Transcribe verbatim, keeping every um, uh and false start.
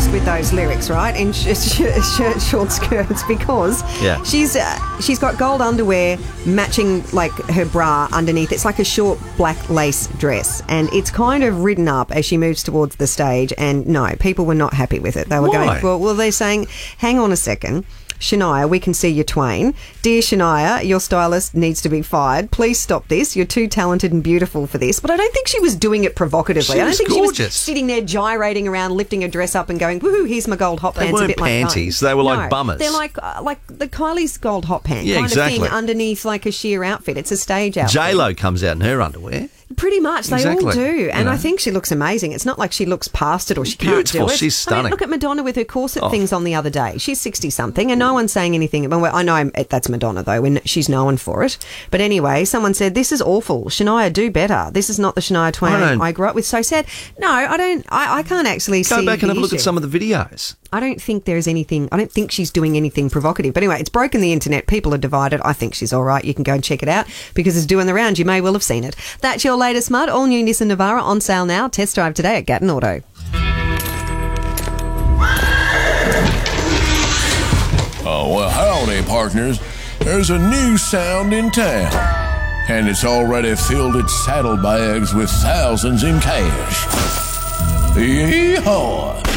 obsessed with those lyrics, right? In sh- sh- shirt, short skirts, because Yeah. she's uh, she's got gold underwear matching like her bra underneath. It's like a short black lace dress, and it's kind of ridden up as she moves towards the stage. And no, people were not happy with it. They were Why? going, well, well, they're saying, hang on a second. Shania, we can see your twain. Dear Shania, your stylist needs to be fired. Please stop this. You're too talented and beautiful for this. But I don't think she was doing it provocatively. She I don't was think she was gorgeous. sitting there gyrating around, lifting her dress up and going, woohoo, here's my gold hot They pants. weren't a bit panties. Like They were like no, bummers. They're like uh, like the Kylie's gold hot pants Yeah, kind exactly. of thing underneath like a sheer outfit. It's a stage outfit. J-Lo comes out in her underwear. Pretty much, they Exactly. all do, and You know. I think she looks amazing. It's not like she looks past it or she can't Beautiful. do it. She's I mean, stunning. look at Madonna with her corset Oh. things on the other day. She's sixty something, and no one's saying anything. Well, I know that's Madonna though, and she's known for it. But anyway, someone said this is awful. Shania, do better. This is not the Shania Twain I don't- I, grew up with. So sad. No, I don't. I, I can't actually Go see. back and the have a look at issue. some of the videos. I don't think there's anything, I don't think she's doing anything provocative. But anyway, it's broken the internet. People are divided. I think she's all right. You can go and check it out because it's doing the rounds. You may well have seen it. That's your latest mud. All new Nissan Navara on sale now. Test drive today at Gatton Auto. Oh, well, howdy, partners. There's a new sound in town, and it's already filled its saddlebags with thousands in cash. Yee-haw!